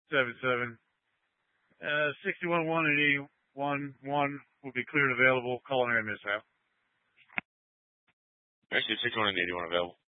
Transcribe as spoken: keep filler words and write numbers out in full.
seven seven. Uh, sixty-one one and eighty-one one will be cleared and available. Call an air mishap. Actually, sixty-one and eighty-one available.